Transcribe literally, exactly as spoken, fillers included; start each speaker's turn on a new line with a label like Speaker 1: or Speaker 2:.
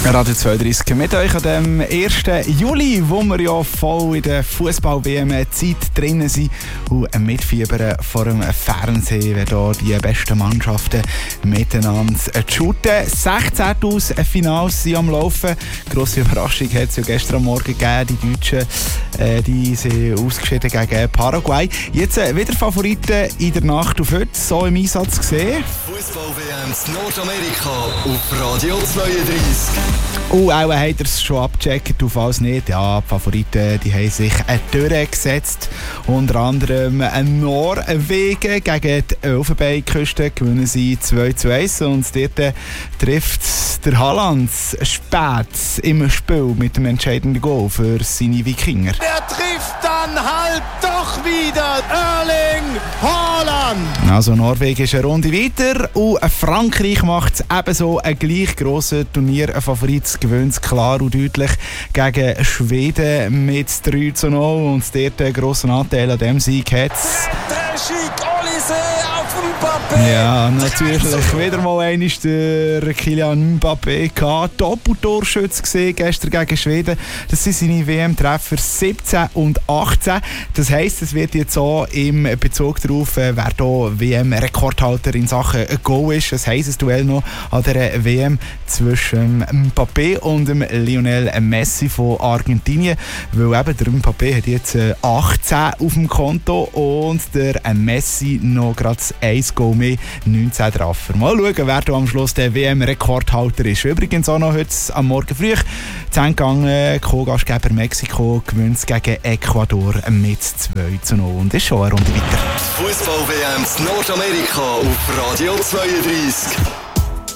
Speaker 1: Radio zweiunddreißig mit euch an dem ersten Juli, wo wir ja voll in der Fußball-W M-Zeit drinnen sind und mitfiebern vor dem Fernsehen, wenn hier die besten Mannschaften miteinander shooten. sechzehntausend Finals sind am Laufen. Grosse Überraschung hat es ja gestern am Morgen gegeben. Die Deutschen äh, die sind ausgeschieden gegen Paraguay. Jetzt äh, wieder Favoriten in der Nacht auf heute, so im Einsatz gesehen.
Speaker 2: Fußball-W M Nordamerika auf Radio zweiunddreißig.
Speaker 1: Und auch habt ihr es schon abgecheckt, du falls nicht. Ja, die Favoriten die haben sich durchgesetzt. Unter anderem Norwegen gegen die Elfenbeinküste gewinnen sie zwei zu eins. Und dort trifft der Haaland spät im Spiel mit dem entscheidenden Goal für seine Wikinger.
Speaker 3: Der trifft dann halt doch wieder Erling Haaland.
Speaker 1: Also Norwegen ist eine Runde weiter und Frankreich macht es ebenso ein gleich grosses Turnier. Ein Favorit gewinnt es klar und deutlich gegen Schweden mit drei zu null. Und dort einen grossen Anteil an diesem Sieg hat es. Ja, natürlich wieder mal einmal der Kylian Mbappé gehabt. Doppeltorschütze gesehen gestern gegen Schweden. Das sind seine W M-Treffer siebzehn und achtzehn. Das heisst, es wird jetzt auch im Bezug darauf, wer hier W M-Rekordhalter in Sachen Goal ist. Das heisst, ein Duell noch an der W M zwischen Mbappé und dem Lionel Messi von Argentinien. Weil eben der Mbappé hat jetzt achtzehn auf dem Konto und der Messi noch gerade ein Goal mehr, neunzehn Treffer. Mal schauen, wer da am Schluss der W M-Rekordhalter ist. Übrigens auch noch heute am Morgen früh zehn gegangen, Co-Gastgeber Mexiko gewinnt gegen Ecuador mit zwei zu null und ist schon eine Runde weiter.
Speaker 2: Fußball-W M Nordamerika auf Radio zweiunddreißig.